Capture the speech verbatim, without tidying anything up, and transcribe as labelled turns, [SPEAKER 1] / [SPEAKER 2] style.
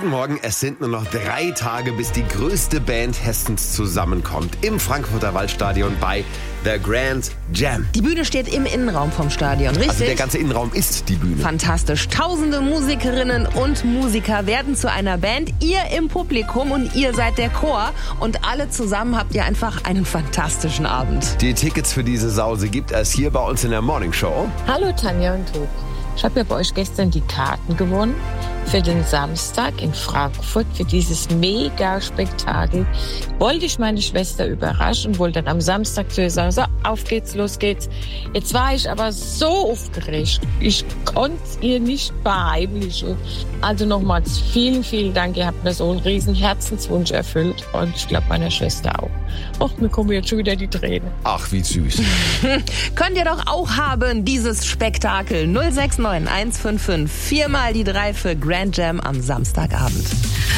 [SPEAKER 1] Guten Morgen, es sind nur noch drei Tage, bis die größte Band Hessens zusammenkommt. Im Frankfurter Waldstadion bei The Grand Jam.
[SPEAKER 2] Die Bühne steht im Innenraum vom Stadion, richtig?
[SPEAKER 1] Also der ganze Innenraum ist die Bühne.
[SPEAKER 2] Fantastisch. Tausende Musikerinnen und Musiker werden zu einer Band. Ihr im Publikum und ihr seid der Chor. Und alle zusammen habt ihr einfach einen fantastischen Abend.
[SPEAKER 1] Die Tickets für diese Sause gibt es hier bei uns in der Morning Show.
[SPEAKER 3] Hallo Tanja und Tobi. Ich habe ja bei euch gestern die Karten gewonnen für den Samstag in Frankfurt, für dieses Mega-Spektakel. Wollte ich meine Schwester überraschen, wollte dann am Samstag zu ihr sagen, so, auf geht's, los geht's. Jetzt war ich aber so aufgeregt, ich konnte es ihr nicht verheimlichen. Also nochmals vielen, vielen Dank, ihr habt mir so einen riesen Herzenswunsch erfüllt und ich glaube meiner Schwester auch. Och, mir kommen jetzt schon wieder die Tränen.
[SPEAKER 1] Ach, wie süß.
[SPEAKER 2] Könnt ihr doch auch haben, dieses Spektakel. null sechs neun eins fünf fünf, viermal die drei für Grand Jam am Samstagabend.